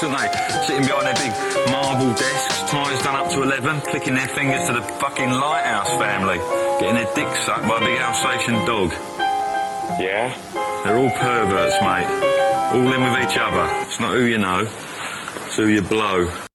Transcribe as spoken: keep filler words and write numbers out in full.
don't they? Sitting behind their big marble desks, ties done up to eleven, clicking their fingers to the fucking Lighthouse family, getting their dicks sucked by a big Alsatian dog. Yeah? They're all perverts, mate. All in with each other. It's not who you know, it's who you blow.